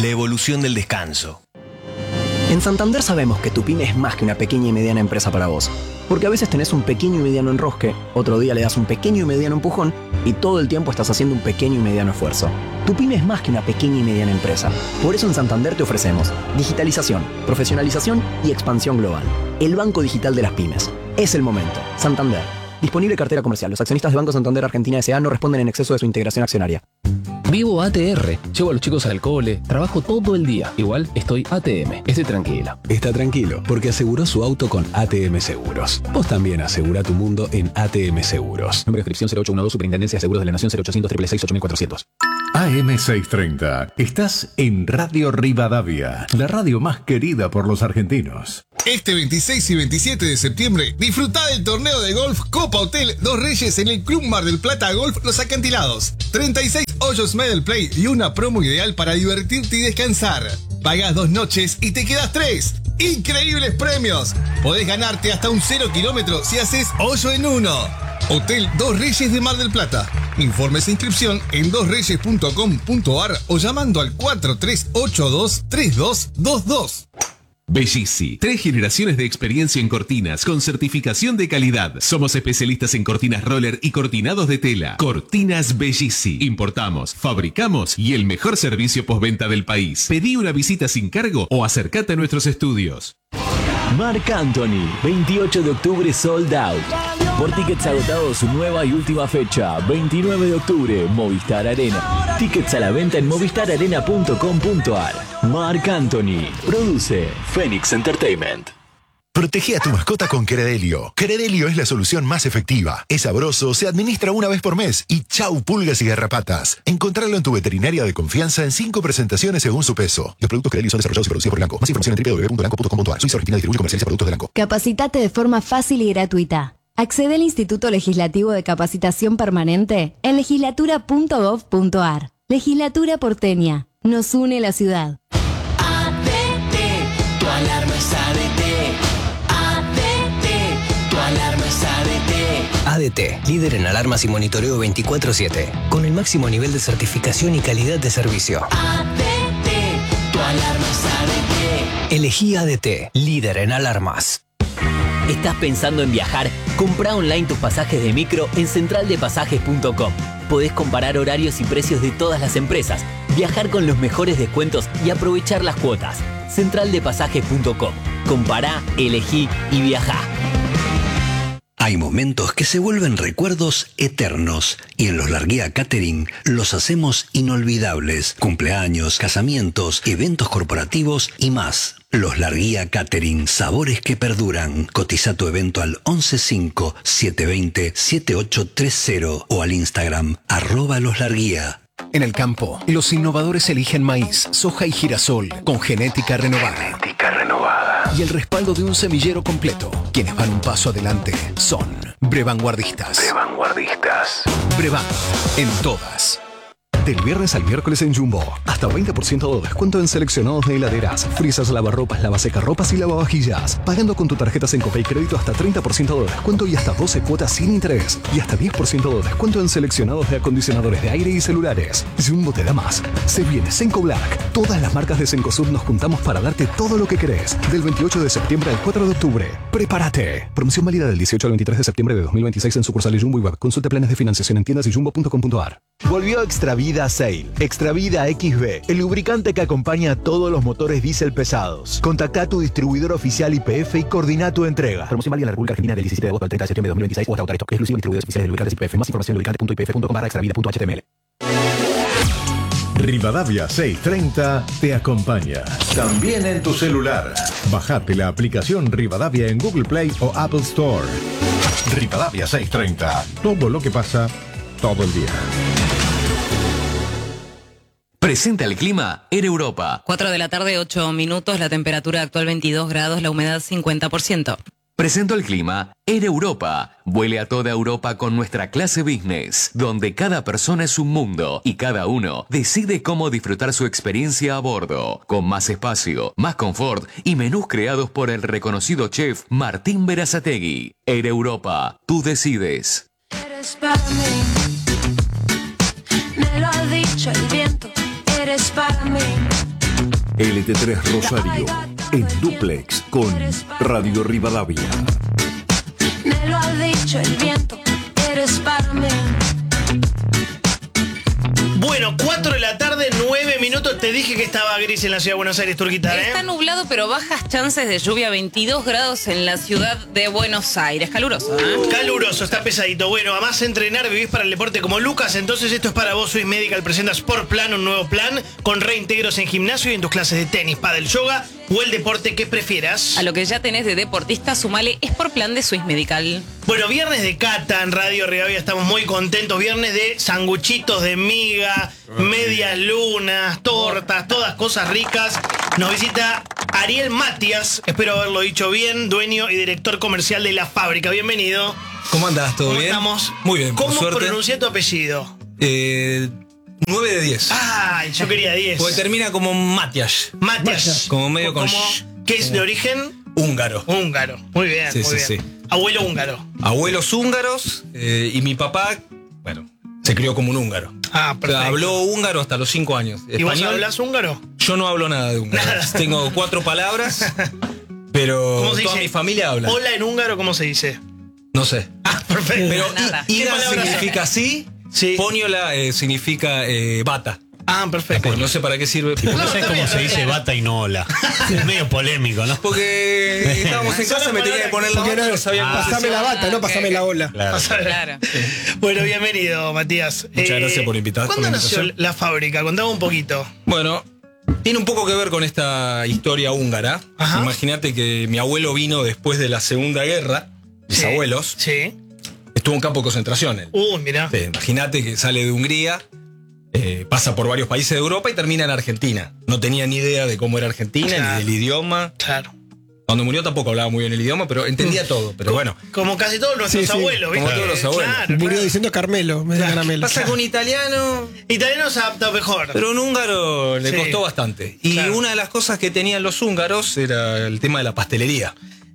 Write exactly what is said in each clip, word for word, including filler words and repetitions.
la evolución del descanso. En Santander sabemos que tu pyme es más que una pequeña y mediana empresa para vos. Porque a veces tenés un pequeño y mediano enrosque, otro día le das un pequeño y mediano empujón y todo el tiempo estás haciendo un pequeño y mediano esfuerzo. Tu pyme es más que una pequeña y mediana empresa. Por eso en Santander te ofrecemos digitalización, profesionalización y expansión global. El banco digital de las pymes. Es el momento. Santander. Disponible cartera comercial. Los accionistas de Banco Santander Argentina S A no responden en exceso de su integración accionaria. Vivo A T R, llevo a los chicos al cole, trabajo todo el día. Igual estoy A T M, estoy tranquilo. Está tranquilo, porque aseguró su auto con A T M Seguros. Vos también asegura tu mundo en A T M Seguros. Número de inscripción cero ocho uno dos, Superintendencia de Seguros de la Nación, cero ochocientos, seiscientos sesenta y seis, ocho mil cuatrocientos. A M seiscientos treinta. Estás en Radio Rivadavia, la radio más querida por los argentinos. Este veintiséis y veintisiete de septiembre, disfrutá del torneo de golf Copa Hotel Dos Reyes en el Club Mar del Plata Golf Los Acantilados. treinta y seis hoyos medal play y una promo ideal para divertirte y descansar. Pagás dos noches y te quedas tres. ¡Increíbles premios! Podés ganarte hasta un cero kilómetro si haces hoyo en uno. Hotel Dos Reyes de Mar del Plata. Informes e inscripción en dos reyes punto com punto a r o llamando al cuatro tres ocho dos, tres dos dos dos. Bellisi, tres generaciones de experiencia en cortinas con certificación de calidad. Somos especialistas en cortinas roller y cortinados de tela. Cortinas Bellisi. Importamos, fabricamos y el mejor servicio postventa del país. Pedí una visita sin cargo o acércate a nuestros estudios. Marc Anthony, veintiocho de octubre sold out. Por tickets agotados, su nueva y última fecha, veintinueve de octubre, Movistar Arena. Tickets a la venta en movistar arena punto com punto a r. Marc Anthony, produce Phoenix Entertainment. Protege a tu mascota con Credelio. Credelio es la solución más efectiva. Es sabroso, se administra una vez por mes y chau pulgas y garrapatas. Encontrarlo en tu veterinaria de confianza en cinco presentaciones según su peso. Los productos Credelio son desarrollados y producidos por Elanco. Más información en w w w punto elanco punto com punto a r. Suiza Argentina distribuye y comercializa productos de Elanco. Capacitate de forma fácil y gratuita. Accede al Instituto Legislativo de Capacitación Permanente en legislatura punto gov punto a r. Legislatura porteña. Nos une la ciudad. A D T, tu alarma es A D T. A D T, tu alarma es A D T. A D T, líder en alarmas y monitoreo veinticuatro siete, con el máximo nivel de certificación y calidad de servicio. A D T, tu alarma es A D T. Elegí A D T, líder en alarmas. ¿Estás pensando en viajar? Comprá online tus pasajes de micro en central de pasajes punto com. Podés comparar horarios y precios de todas las empresas, viajar con los mejores descuentos y aprovechar las cuotas. central de pasajes punto com. Compará, elegí y viajá. Hay momentos que se vuelven recuerdos eternos y en Los Larguía Catering los hacemos inolvidables. Cumpleaños, casamientos, eventos corporativos y más. Los Larguía Catering, sabores que perduran. Cotiza tu evento al once cinco, siete veinte, siete ocho tres cero o al Instagram arroba Los Larguía. En el campo, los innovadores eligen maíz, soja y girasol con genética renovada. Genética renovada. Y el respaldo de un semillero completo. Quienes van un paso adelante son Brevanguardistas. Brevanguardistas. Brevan, en todas. Del viernes al miércoles en Jumbo, hasta veinte por ciento de descuento en seleccionados de heladeras, frisas, lavarropas, lavasecarropas y lavavajillas. Pagando con tu tarjeta Sencope y crédito hasta treinta por ciento de descuento y hasta doce cuotas sin interés. Y hasta diez por ciento de descuento en seleccionados de acondicionadores de aire y celulares. Jumbo te da más. Se viene Senco Black. Todas las marcas de Cencosud nos juntamos para darte todo lo que querés. Del veintiocho de septiembre al cuatro de octubre. ¡Prepárate! Promoción válida del dieciocho al veintitrés de septiembre de dos mil veintiséis en sucursales Jumbo y Web. Consulta planes de financiación en tiendas y jumbo punto com punto a r. Volvió Extravida Sail. Extravida X B, el lubricante que acompaña a todos los motores diésel pesados. Contacta a tu distribuidor oficial Y P F y coordina tu entrega. Promoción válida en la República Argentina del diecisiete de agosto al treinta de septiembre de dos mil veintiséis o hasta agotar esto. Exclusivo distribuidores oficiales de lubricantes Y P F. Más información en lubricante punto i p f punto com barra extravida punto h t m l. Rivadavia seiscientos treinta te acompaña. También en tu celular. Bajate la aplicación Rivadavia en Google Play o Apple Store. Rivadavia seiscientos treinta. Todo lo que pasa todo el día. Presenta el clima en Europa. cuatro de la tarde, ocho minutos, la temperatura actual veintidós grados, la humedad cincuenta por ciento. Presento el clima en Europa. Vuele a toda Europa con nuestra clase business, donde cada persona es un mundo y cada uno decide cómo disfrutar su experiencia a bordo, con más espacio, más confort y menús creados por el reconocido chef Martín Berazategui. En Europa, tú decides. Eres para mí, me lo ha dicho el viento, eres para mí. L T tres Rosario, en dúplex con Radio Rivadavia. Me lo ha dicho el viento, eres para mí. Bueno, cuatro de la tarde, nueve minutos. Te dije que estaba gris en la ciudad de Buenos Aires, Turquita, ¿eh? Está nublado, pero bajas chances de lluvia, veintidós grados en la ciudad de Buenos Aires. Caluroso, ¿eh? Caluroso, está pesadito. Bueno, además entrenar, vivís para el deporte como Lucas, entonces esto es para vos. Swiss Medical presenta Sport Plan, un nuevo plan con reintegros en gimnasio y en tus clases de tenis, pádel, yoga o el deporte que prefieras. A lo que ya tenés de deportista, sumale Sport Plan de Swiss Medical. Bueno, viernes de cata en Radio Rivadavia, estamos muy contentos. Viernes de sanguchitos de miga, medias lunas, tortas, todas cosas ricas. Nos visita Ariel Matías, espero haberlo dicho bien, dueño y director comercial de La Fábrica. Bienvenido. ¿Cómo andás? ¿Todo ¿Cómo bien? estamos? Muy bien, por ¿Cómo suerte. pronuncié tu apellido? Eh, nueve de diez. Ay, yo quería diez. Porque termina como Matias. Matias. Como medio con... ¿Cómo? ¿Qué es de origen? Húngaro. Húngaro. Muy bien, Sí, muy sí, bien. sí. Abuelo húngaro. Abuelos húngaros eh, y mi papá, bueno, se crió como un húngaro. Ah, O sea, perfecto. habló húngaro hasta los cinco años. ¿Y vos Español, hablas húngaro? yo no hablo nada de húngaro. Tengo cuatro palabras, pero ¿Cómo se toda dice? mi familia habla. Hola en húngaro, ¿cómo se dice? No sé. Ah, perfecto. Pero Nada. i- ¿Qué ida palabras significa son? sí, Sí. poniola eh, significa eh, bata. Ah, perfecto. Pues no sé para qué sirve. ¿Por qué No, sabes está cómo bien, se está dice bien. bata y no hola? Es medio polémico, ¿no? Porque estábamos en casa, me tenía que poner la Porque bata, no, no sabía cómo se pasame la decía. bata, no pasame la ola. Claro. Claro. Bueno, bienvenido, Matías. Muchas gracias por invitar- ¿Cuándo por la nació invitación. La Fábrica? Contame un poquito. Bueno, tiene un poco que ver con esta historia húngara. Ajá. Imagínate que mi abuelo vino después de la Segunda Guerra, mis Sí. abuelos, Sí. estuvo en campo de concentración. él. Uh, mirá. Sí, imagínate que sale de Hungría, eh, pasa por varios países de Europa y termina en Argentina. No tenía ni idea de cómo era Argentina, Claro. ni del idioma. Claro. Cuando murió tampoco hablaba muy bien el idioma, pero entendía todo. Pero bueno, Como casi todos nuestros Sí, sí. abuelos, ¿viste? Como todos los abuelos. Claro, Murió claro. diciendo Carmelo, me da caramelo. pasa con italiano, Italiano se adapta mejor. pero un húngaro le Sí. costó bastante. Y Claro. una de las cosas que tenían los húngaros era el tema de la pastelería.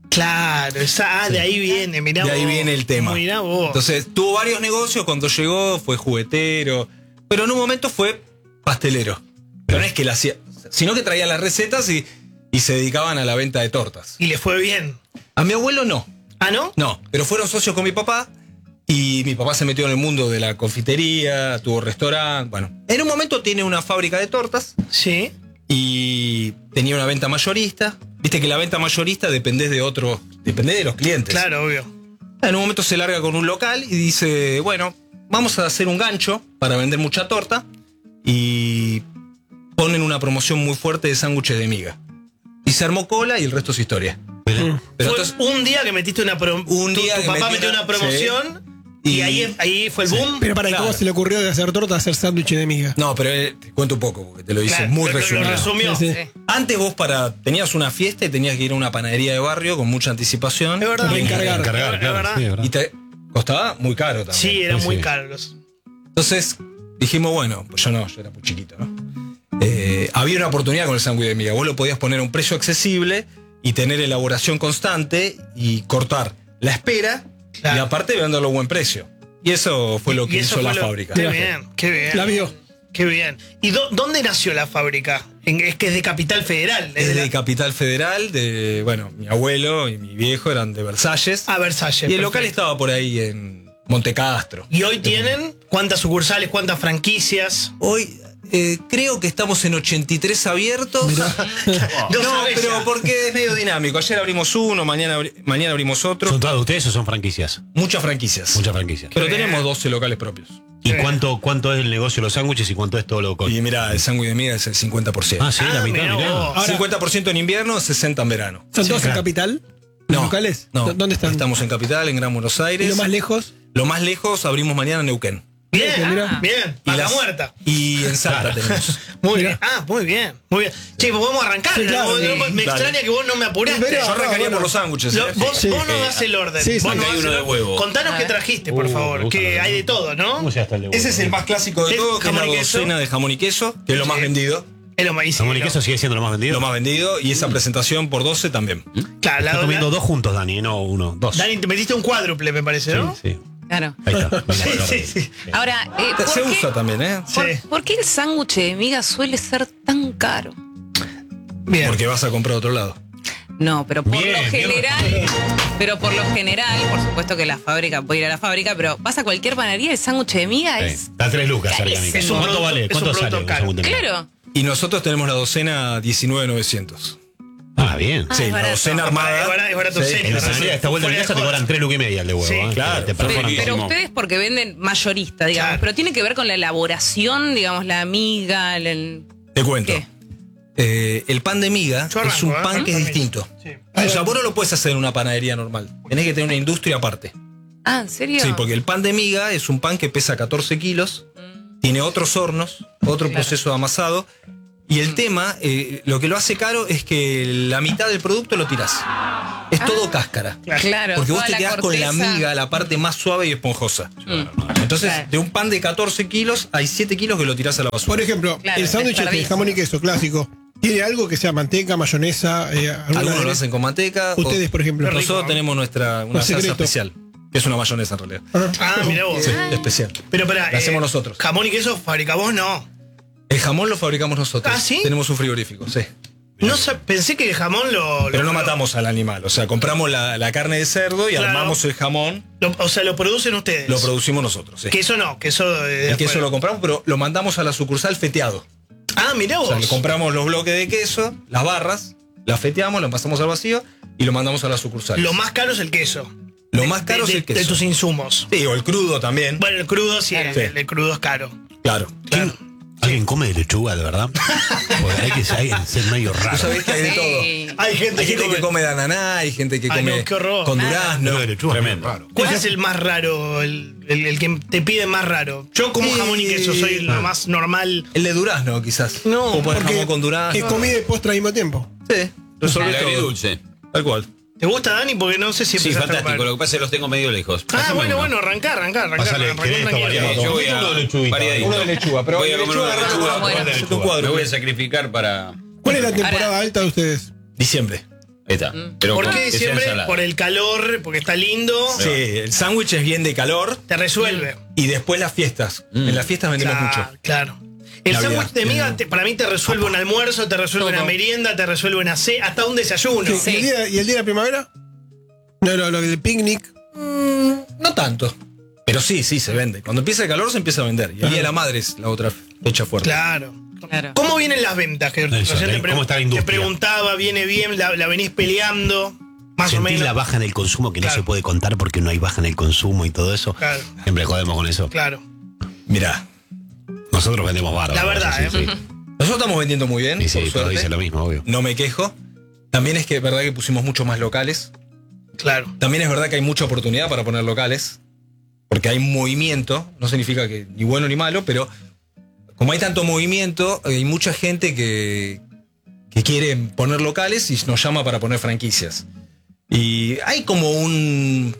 Claro, esa, ah, de ahí viene, mirá De ahí vos. viene el tema. Mirá vos. Entonces, tuvo varios negocios. Cuando llegó, fue juguetero. Pero en un momento fue pastelero. Pero no es que la hacía, sino que traía las recetas y, y se dedicaban a la venta de tortas. Y le fue bien. A mi abuelo no. ¿Ah, no? No, pero fueron socios con mi papá. Y mi papá se metió en el mundo de la confitería, tuvo restaurante. Bueno, en un momento tiene una fábrica de tortas. Sí. Y tenía una venta mayorista. Viste que la venta mayorista depende de otro, depende de los clientes. Claro, obvio. En un momento se larga con un local y dice, bueno, vamos a hacer un gancho para vender mucha torta. Y ponen una promoción muy fuerte de sándwiches de miga. Y se armó cola y el resto es historia. Pero Fue entonces, un día que metiste una promoción. Un día tu que papá metí metió una- una promoción. sí. Y, ahí, ahí fue el boom. Pero para, Claro. ¿cómo se le ocurrió de hacer torta, hacer sándwich de miga? no, pero eh, te cuento un poco, porque te lo hice Claro, muy lo- lo resumido. resumió. Sí, sí. Sí. Antes vos para tenías una fiesta y tenías que ir a una panadería de barrio con mucha anticipación. Es verdad. Reencargar. Encargar, Es claro. verdad. Sí, es verdad. Y te costaba muy caro también. Sí, eran Sí, muy sí. caros. Entonces dijimos, bueno, pues yo no, yo era muy chiquito, ¿no? Eh, había una oportunidad con el sándwich de miga. Vos lo podías poner a un precio accesible y tener elaboración constante y cortar la espera Claro. y aparte venderlo a buen precio. Y eso fue lo que Y eso hizo la fue lo- fábrica. Qué bien, qué bien. La vio. Qué bien. ¿Y dó- dónde nació la fábrica? En- es que es de Capital Federal. Es de de la- Capital Federal, de, bueno, mi abuelo y mi viejo eran de Versalles. Ah, Versalles. y el local perfecto. estaba por ahí en Montecastro. ¿Y hoy tienen cuántas sucursales, cuántas franquicias? Hoy eh, creo que estamos en ochenta y tres abiertos. No No, sabés pero ya. porque es medio dinámico. Ayer abrimos uno, mañana, abri- mañana abrimos otro. ¿Son todas de ustedes o son franquicias? Muchas franquicias. Muchas franquicias. Pero Qué bien. tenemos doce locales propios. ¿Y cuánto, cuánto es el negocio de los sándwiches y cuánto es todo lo con? Y mira, el sándwich de miga es el cincuenta por ciento. Ah, sí, la Ah, mitad, mirá mirá. vos. Ahora- cincuenta por ciento en invierno, sesenta en verano. ¿Son Sí, todos en claro. capital? ¿Los No, locales? no. ¿Dó- ¿Dónde están? Estamos en Capital, en Gran Buenos ¿Y Aires. lo más lejos? Lo más lejos abrimos mañana en Neuquén. Bien, mirá. bien. Y Vaca las- muerta. Y en Salta tenemos. Muy bien. Ah, muy bien. Muy bien. Che, pues podemos arrancar. Sí, claro, ¿no? sí. No, me Dale. extraña que vos no me apuraste. Pero- Yo arrancaría bueno. por los sándwiches. Lo- ¿eh? vos, Sí. vos no das el orden. Sí, sí. Vos no Acá hay das uno el de orden. huevo. Contanos A qué ver. trajiste, por Uh, me favor. gusta Que el hay de huevo. todo, ¿no? ¿Cómo se gasta el de huevo? Ese es el más clásico de ¿Es todo, que es jamón la y queso? docena de jamón y queso, que es lo más Sí. vendido. Es lo más Jamón y queso sigue siendo lo más vendido. Lo más vendido y esa presentación por doce también. Claro, la Está comiendo la- dos juntos, Dani, no uno, dos. Dani, te metiste un cuádruple, me parece, ¿no? Sí, sí. Claro. Ahí está. Sí, sí, sí. Ahora, eh, ¿por, Se qué, usa también, ¿eh? por- Sí. por qué el sándwich de miga suele ser tan caro? Bien. Porque vas a comprar a otro lado. No, pero por Bien, lo bien. general, pero por lo general, por supuesto que la fábrica, puede ir a la fábrica, pero vas a cualquier panadería, el sándwich de miga Sí, es. Está a tres lucas, orgánico. Es un ¿Cuánto producto- vale? es un ¿Cuánto producto sale? caro. según te- Claro. Y nosotros tenemos la docena diecinueve mil novecientos. Ah, bien. Ah, Sí, es la barato. docena armada. Es barato, es barato, Sí, sí. En la panadería de esta vuelta de mi casa te cobran tres lucas y media el de huevo. Sí, ¿eh? claro. Te perforan Pero, pero todo. ustedes porque venden mayorista, digamos, Claro. pero tiene que ver con la elaboración, digamos, la miga, el- el... Te cuento. ¿Qué? Eh, el pan de miga Yo es un arranco, ¿eh? pan que es Permiso. distinto. Sí. O sea, vos no lo puedes hacer en una panadería normal. Tenés que tener una industria aparte. Ah, ¿en serio? Sí, porque el pan de miga es un pan que pesa catorce kilos, tiene otros hornos, otro Claro. proceso de amasado. Y el tema, eh, lo que lo hace caro es que la mitad del producto lo tirás. Es todo cáscara. Claro, Porque vos toda te la quedás con la corteza. miga, la parte más suave y esponjosa. Mm. Entonces, Claro. de un pan de catorce kilos, hay siete kilos que lo tirás a la basura. Por ejemplo, Claro, el sándwich de desperdicio. jamón y queso clásico. ¿Tiene algo que sea manteca, mayonesa? Eh, alguna Algunos de- lo hacen con manteca. o- Ustedes, por ejemplo. Nosotros tenemos nuestra una Un salsa secreto. especial, que es una mayonesa en realidad. Ah, mirá vos. Sí, especial. Pero espera, La hacemos eh, nosotros. Jamón y queso fabrica vos, no. El jamón lo fabricamos nosotros. ¿Ah, sí? Tenemos un frigorífico, sí. No sa- pensé que el jamón lo. Pero lo- no matamos al animal. O sea, compramos la, la carne de cerdo y Claro. armamos el jamón. lo- o sea, lo producen ustedes. Lo producimos nosotros. Sí. Queso no, queso de. El queso afuera. lo compramos, pero lo mandamos a la sucursal feteado. Ah, mirá O vos. sea, le compramos los bloques de queso, las barras, las feteamos, las pasamos al vacío y lo mandamos a la sucursal. Lo más caro es el queso. Lo más caro de, es el de- queso. de tus insumos. Sí, o el crudo también. Bueno, el crudo sí, el, Sí. el crudo es caro. Claro. Claro. ¿Alguien come de lechuga, de verdad? Porque hay que, hay que ser medio raro. Vos sabés que hay de Sí. todo. Hay gente, Hay gente que, que come de ananá, hay gente que Ay, come no, qué horror. con Ah. durazno. No, de lechuga es medio raro. ¿Cuál es el más raro? El, el- el que te pide más raro. Yo como Eh, jamón y queso, soy lo ah. más normal. El de durazno, quizás. No, o poner Porque jamón con durazno. es comida y postre al mismo tiempo. Sí, resolve El todo. agridulce. Tal cual. ¿Te gusta, Dani? Porque no sé si Sí, empezaste a fantástico. comer. Lo que pasa es que los tengo medio lejos. Ah, Pásame bueno, uno. bueno, arrancá, arrancá, arrancá. Pásale, arrancá ¿querés esto tranquilo. variado? Yo voy a. Uno de lechuguita. variadito. Uno de lechuga, pero Voy a de comer uno de lechuga, lechuga. raro, bueno. hacete un cuadro. Me voy a sacrificar para. ¿Cuál es la temporada Ahora- alta de ustedes? Diciembre. Ahí está. Pero ¿Por con- qué que sea diciembre? ensalada. Por el calor, porque está lindo. Sí, el sándwich es bien de calor Te resuelve. y después las fiestas. En las fiestas vendemos Claro, mucho. claro. El Navidad. sándwich de miga te- para mí te resuelve un almuerzo, te resuelve Todo. una merienda, te resuelve una cena, hasta un desayuno. ¿Qué- Sí. ¿Y, el día, ¿Y el día de la primavera? No, lo, lo del picnic. No tanto. Pero sí, sí, se vende. Cuando empieza el calor se empieza a vender. Y el Día de la Madre es la otra fecha fuerte. Claro. Claro. ¿Cómo vienen las ventas? Que Eso, recién te, ¿cómo está la industria? te preguntaba, ¿viene bien? ¿La, la venís peleando? Más o Sentís menos. la baja en el consumo que Claro. no se puede contar porque no hay baja en el consumo y todo eso. Claro. Siempre jodemos con eso. Claro. Mirá, Nosotros vendemos bárbaro. La verdad, eso sí, ¿eh? sí. nosotros estamos vendiendo muy bien. Y sí, por todos suerte. dicen lo mismo, obvio. No me quejo. También es que es verdad que pusimos muchos más locales. Claro. También es verdad que hay mucha oportunidad para poner locales. Porque hay movimiento. No significa que ni bueno ni malo, pero como hay tanto movimiento, hay mucha gente que, que quiere poner locales y nos llama para poner franquicias. Y hay como un.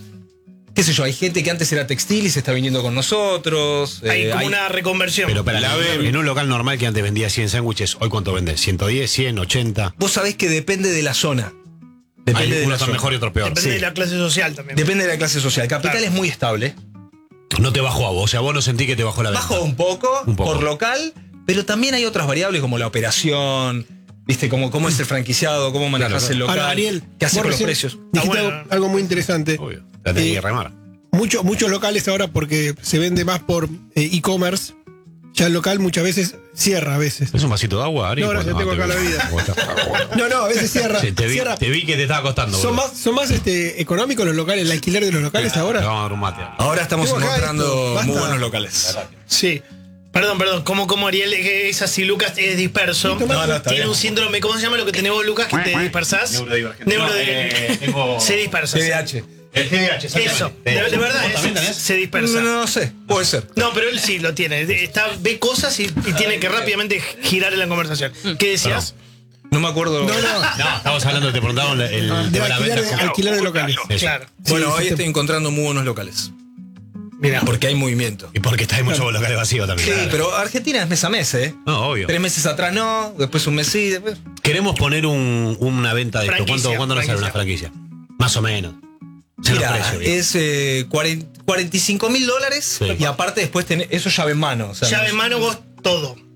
Qué sé yo, hay gente que antes era textil y se está viniendo con nosotros. Hay eh, como hay- una reconversión. Pero para La en, B. en un local normal que antes vendía cien sándwiches, ¿hoy cuánto vende? ¿ciento diez, cien, ochenta? Vos sabés que depende de la zona. Depende Hay de unos la son zona. mejor y otros peor. Depende Sí. de la clase social también. Depende de la clase social. Capital Claro. es muy estable. No te bajó a vos, o sea, vos no sentí que te bajó la venta. Bajo un poco, Un poco. por local, pero también hay otras variables como la operación, viste, cómo, cómo es el franquiciado, cómo manejas el local, Ahora, Ariel, qué hace vos con los recién precios. Dijiste Ah, bueno. algo, algo muy interesante. Obvio, la tenés Eh, que remar. Muchos muchos locales ahora, porque se vende más por eh, e-commerce, ya el local muchas veces cierra a veces. ¿Es un vasito de agua, Ari? No, gracias, tengo acá la vida. No, no, a veces cierra. Sí, te, vi, cierra. te vi que te estaba costando. Son boludo. más, son más este, económicos los locales, el alquiler de los locales Te ahora. vamos a dar un mate. Ahora estamos Tengo acá encontrando esto, basta. muy buenos locales. Sí. Perdón, perdón. ¿Cómo, cómo Ariel, eh, es así, Lucas, es disperso? No, no, está Tiene bien. un síndrome, ¿cómo se llama lo que tenés vos, Lucas, que te dispersás? Neurodivergente. Neurodivergente. No, eh, tengo- Se dispersa. T D A H. El T D A H, Eso, de, de verdad, ¿Vos también es- tenés? se dispersa. No, no, no sé, puede ser. No, pero él sí lo tiene. Está, ve cosas y, y tiene que rápidamente girar en la conversación. ¿Qué decías? No me acuerdo. No, no. No, estamos hablando, te preguntaban el, el De tema de la alquiler, venta. de, alquiler de locales. Eso. Claro. Bueno, Sí, hoy sí, estoy te- encontrando muy buenos locales. Mira. Porque hay movimiento. Y porque está hay muchos locales vacíos también. Sí, Claro. pero Argentina es mes a mes, ¿eh? No, obvio. Tres meses atrás no, después un mes sí, después. Queremos poner un, una venta de esto. Franquicia, ¿Cuánto, cuánto nos sale una franquicia? Más o menos. Sé los Mira, precios, bien. es eh, cuarenta, cuarenta y cinco mil dólares Sí. y aparte después tenés eso llave en mano. O sea, Llave no- en mano vos todo.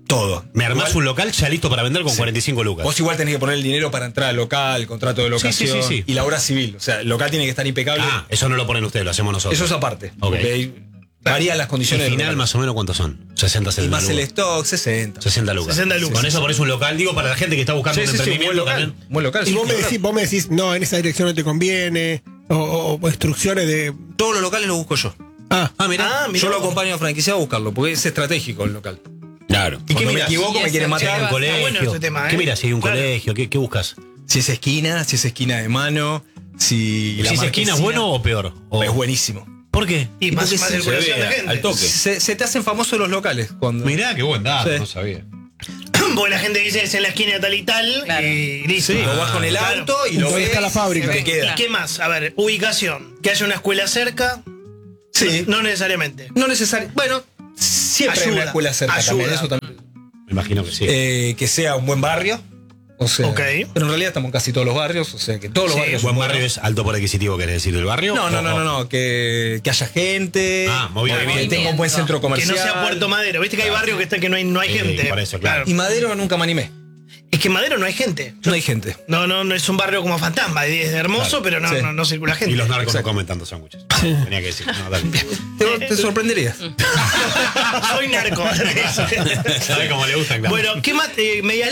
Todo. Me armás Igual- un local ya listo para vender con Sí. cuarenta y cinco lucas. Vos igual tenés que poner el dinero para entrar al local, el contrato de Sí, locación sí, sí, sí. y la obra civil. O sea, el local tiene que estar impecable. Ah, eso no lo ponen ustedes, lo hacemos nosotros. Eso es aparte. Ok. Porque ahí varían las ¿Y condiciones del final local. más o menos cuántos son? sesenta, Y setenta más el lucas. stock, sesenta. sesenta lucas. sesenta lucas. Con eso pones un local, digo, para la gente que está buscando Sí, un sí, sí, un emprendimiento buen local. también. Buen local. Y sí, vos me, claro. decís, vos me decís, no, en esa dirección no te conviene, o, o- o instrucciones de... Todos los locales los busco yo. Ah, Ah, mirá. Ah, mirá Yo lo vos. acompaño a franquiciado a buscarlo, porque es estratégico el local. Claro. ¿Y qué me mirás? equivoco? Y ¿Me ese quieren Si hay un matar? Está colegio. bueno ese tema, ¿eh? ¿Qué mirás? Si hay un Claro. colegio, ¿qué, qué buscas? Si es esquina, si es esquina de mano, si ¿Si la esa esquina es marquesina- bueno o peor? O- Es buenísimo. ¿Por qué? Y más, porque más se- circulación se de ve gente. al toque. Se, se te hacen famosos los locales cuando. Mirá, qué buen dato, Sí. no sabía. Porque la gente dice es en la esquina de tal y tal. Claro. Y listo. Sí, lo vas con el Claro. auto y lo ¿Dónde ves. está la fábrica? y te ¿Y queda. qué más? A ver, ubicación. Que haya una escuela cerca. Sí. No necesariamente. No necesario. Bueno, siempre hay Ayuda, una escuela cerca ayuda. también. Eso también. Me imagino que sí. Eh, que sea un buen barrio. O sea, Ok. pero en realidad estamos en casi todos los barrios. O sea, que todos los Sí, barrios. Buen son barrio buenos. es alto por adquisitivo, ¿querés decir del barrio? No, no, O- no, no, no. Que, que haya gente. Ah, movimiento. Que tenga un buen centro Que comercial. no sea Puerto Madero. Viste que hay barrios que, están, que no hay, no hay Sí, gente. por eso, claro. Y Madero nunca me animé. Es que en Madero no hay gente. No hay gente. No, no, no es un barrio como fantasma. Es hermoso, Claro. pero no, Sí. no, no circula gente. Y los narcos Exacto. no comen tantos sándwiches. Tenía que decir. No, dale. Te, te sorprenderías. Soy narco. ¿Sabés cómo le gustan? Claro. Bueno, ¿qué más? Eh, media